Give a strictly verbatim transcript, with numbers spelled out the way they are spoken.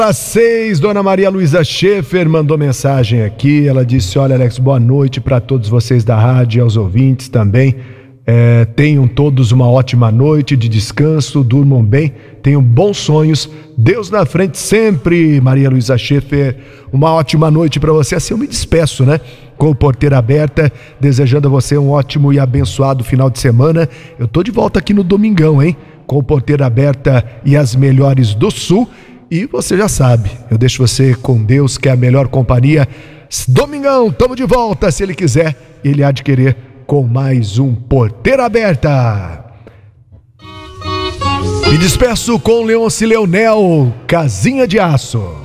Às seis, Dona Maria Luísa Schaefer mandou mensagem aqui. Ela disse: olha, Alex, boa noite para todos vocês da rádio e aos ouvintes também. É, tenham todos uma ótima noite de descanso, durmam bem, tenham bons sonhos, Deus na frente sempre. Maria Luísa Schaefer, uma ótima noite para você. Assim eu me despeço, né? Com o Porteira Aberta, desejando a você um ótimo e abençoado final de semana. Eu tô de volta aqui no domingão, hein? Com o Porteira Aberta e as melhores do Sul. E você já sabe, eu deixo você com Deus, que é a melhor companhia. Domingão, tamo de volta, se Ele quiser, Ele há de querer, com mais um Porteira Aberta. Me despeço com Leôncio Leonel, Casinha de Aço.